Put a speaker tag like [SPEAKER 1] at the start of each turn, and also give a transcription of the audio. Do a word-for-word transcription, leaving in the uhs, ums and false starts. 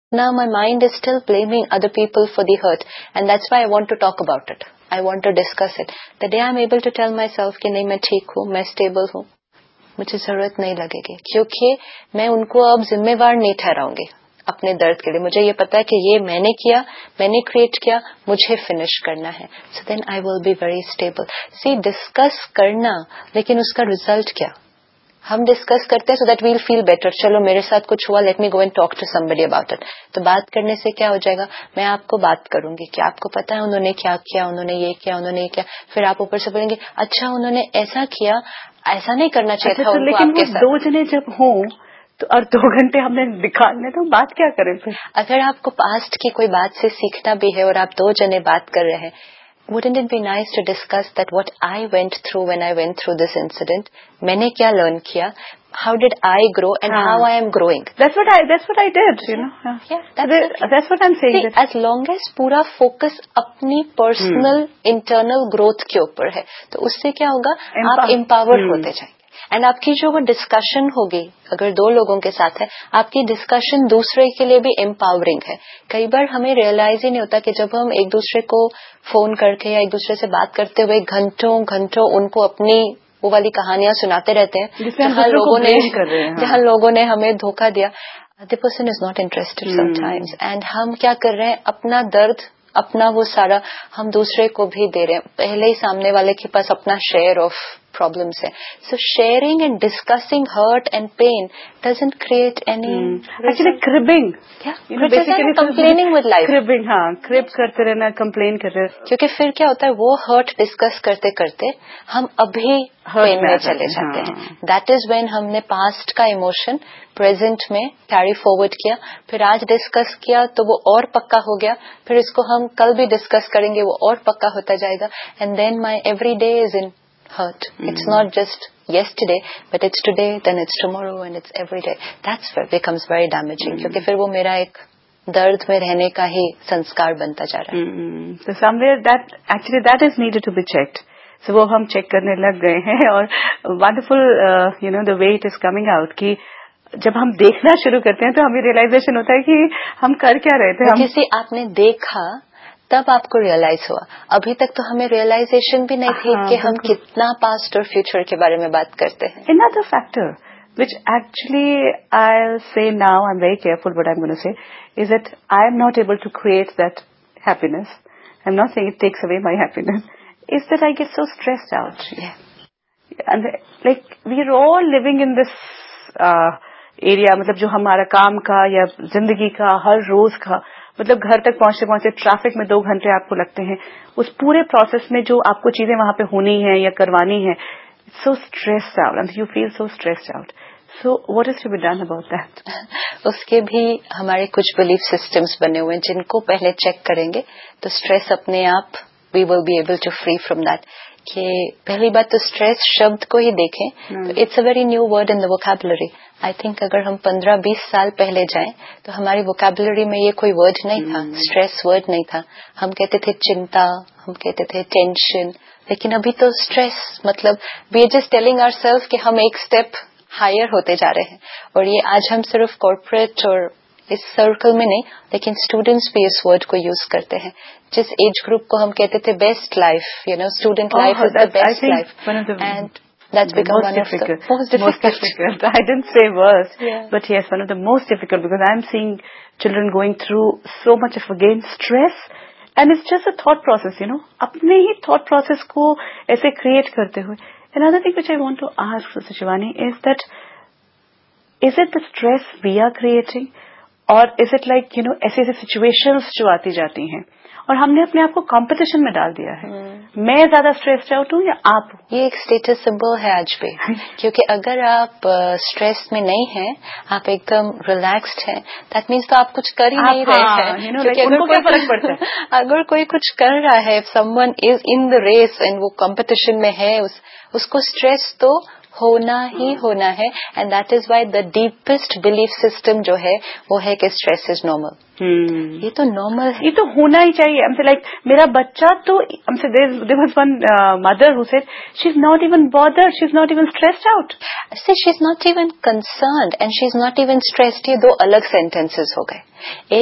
[SPEAKER 1] Now my mind is still blaming other people for the hurt, and that's why I want to talk about it. I want to discuss it. The day I'm able to tell myself कि नहीं मैं ठीक हूँ, मैं stable हूँ, मुझे जरूरत नहीं लगेगी, क्योंकि मैं उनको अब जिम्मेवार नहीं ठहराऊंगी अपने दर्द के लिए. मुझे ये पता है कि ये मैंने किया, मैंने क्रिएट किया, मुझे फिनिश करना है. So then I will be very stable. See, discuss करना, लेकिन उसका रिजल्ट क्या? हम डिस्कस करते हैं so that we'll feel better. चलो मेरे साथ कुछ हुआ, let me go and talk to somebody about it. तो बात करने से क्या हो जाएगा, मैं आपको बात करूंगी कि आपको पता है उन्होंने क्या किया, उन्होंने ये किया, उन्होंने ये किया. फिर आप ऊपर से बोलेंगे अच्छा उन्होंने ऐसा किया, ऐसा नहीं करना चाहिए था उनको आपके साथ.
[SPEAKER 2] दो जने जब हों तो और दो घंटे हमने निकालने तो बात क्या करें फिर?
[SPEAKER 1] अगर आपको पास्ट की कोई बात से सीखना भी है और आप दो जने बात कर रहे हैं, wouldn't it be nice to discuss that what I went through when I went through this incident? मैंने क्या learn किया? How did I grow and
[SPEAKER 2] हाँ.
[SPEAKER 1] how I am growing?
[SPEAKER 2] That's what I that's what I did, you know. Yeah,
[SPEAKER 1] yeah that's,
[SPEAKER 2] the,
[SPEAKER 1] the,
[SPEAKER 2] that's what I'm saying.
[SPEAKER 1] See, as long as पूरा focus अपनी personal hmm. internal growth के ऊपर है, तो उससे क्या होगा, Empower. आप empowered hmm. होते जाएंगे. एंड आपकी जो वो डिस्कशन होगी अगर दो लोगों के साथ है, आपकी डिस्कशन दूसरे के लिए भी एम्पावरिंग है. कई बार हमें रियलाइज ही नहीं होता कि जब हम एक दूसरे को फोन करके या एक दूसरे से बात करते हुए घंटों घंटों उनको अपनी वो वाली कहानियां सुनाते रहते हैं जहाँ लोगों ने जहाँ लोगों ने हमें धोखा दिया. The person is not interested sometimes, and हम क्या कर रहे हैं, अपना दर्द अपना वो सारा हम दूसरे को भी दे रहे हैं. पहले ही सामने वाले के पास अपना share of problems hai. So sharing and discussing hurt and pain doesn't create any hmm.
[SPEAKER 2] actually cribbing.
[SPEAKER 1] Yeah, you know, basically complaining with life.
[SPEAKER 2] Cribbing, हाँ, crib करते रहना, complain कर रहे.
[SPEAKER 1] क्योंकि फिर क्या होता है, वो hurt discuss करते करते हम अभी pain में चले जाते हैं. That is when हमने past का emotion present में carry forward किया, फिर आज discuss किया तो वो और पक्का हो गया, फिर इसको हम कल भी discuss करेंगे, वो और पक्का होता जाएगा. And then my every day is in hurt. Mm. It's not just yesterday, but it's today, then it's tomorrow, and it's every day. That's where it becomes very damaging. Mm. क्योंकि फिर वो मेरा एक दर्द में रहने का ही संस्कार बनता जा रहा है.
[SPEAKER 2] mm. So somewhere that actually that is needed to be checked. So वो हम चेक करने लग गए हैं और wonderful, uh, you know, the way it is coming out कि जब हम देखना शुरू करते हैं तो हमें रियलाइजेशन होता है कि हम कर क्या रहे थे.
[SPEAKER 1] हम किसी आपने देखा तब आपको रियलाइज हुआ, अभी तक तो हमें रियलाइजेशन भी नहीं थी कि हम कितना पास्ट और फ्यूचर के बारे में बात करते हैं.
[SPEAKER 2] Another factor which actually I'll say now, I'm very careful what I'm going to say, is that I am not able to create that happiness. I'm not saying it takes away my happiness. Is that I get so stressed out.
[SPEAKER 1] Yeah.
[SPEAKER 2] And the, like we are all living in this uh, area, मतलब जो हमारा काम का या जिंदगी का हर रोज का मतलब घर तक पहुंचते पहुंचते ट्रैफिक में दो घंटे आपको लगते हैं. उस पूरे प्रोसेस में जो आपको चीजें वहां पे होनी है या करवानी है, so stressed out and you feel so stressed out. So what is to be done about that?
[SPEAKER 1] उसके भी हमारे कुछ बिलीफ सिस्टम्स बने हुए हैं जिनको पहले चेक करेंगे तो स्ट्रेस अपने आप we will be able to free from that. कि पहली बात तो स्ट्रेस शब्द को ही देखें तो it's a very new word in the vocabulary. I think अगर हम पंद्रह बीस साल पहले जाएं तो हमारी वोकैबुलरी में ये कोई वर्ड नहीं था, स्ट्रेस वर्ड नहीं था. हम कहते थे चिंता, हम कहते थे टेंशन, लेकिन अभी तो स्ट्रेस मतलब we are just telling ourselves कि हम एक स्टेप हायर होते जा रहे हैं. और ये आज हम सिर्फ कॉर्पोरेट और इस सर्कल में नहीं, लेकिन स्टूडेंट्स भी इस वर्ड को यूज करते हैं. जिस एज ग्रुप को हम कहते थे best life, you know, student life is the best life, and that's become one of the most difficult.
[SPEAKER 2] Most difficult. I didn't say worse, yeah. But yes, one of the most difficult because I'm seeing children going through so much of again stress, and it's just a thought process, you know. अपने ही thought process को ऐसे create करते हुए. Another thing which I want to ask Sister Shivani is that is it the stress we are creating, or is it like you know ऐसे ऐसे situations जो आती जाती हैं और हमने अपने आप को कंपटीशन में डाल दिया है. hmm. मैं ज्यादा स्ट्रेस्ड आउट हूँ या आप?
[SPEAKER 1] ये एक स्टेटस सिंबल है आज भी. क्योंकि अगर आप स्ट्रेस uh, में नहीं हैं, आप एकदम रिलैक्स्ड हैं, दैट मीन्स तो आप कुछ कर ही नहीं रहे हैं.
[SPEAKER 2] you know, like, उनको क्या फर्क पड़ता है?
[SPEAKER 1] अगर कोई कुछ कर रहा है, if someone is in the race and वो कंपटीशन में है, उस, उसको स्ट्रेस तो होना ही होना है. And that is why the deepest belief system जो है वो है कि स्ट्रेस इज नॉर्मल.
[SPEAKER 2] Hmm.
[SPEAKER 1] ये तो नॉर्मल है,
[SPEAKER 2] ये तो होना ही चाहिए. हमसे लाइक मेरा बच्चा तो हमसे there was one mother who said she is not even bothered, she is not even stressed out.
[SPEAKER 1] C she is not even concerned and she is not even stressed. ये दो अलग सेंटेंसेस हो गए.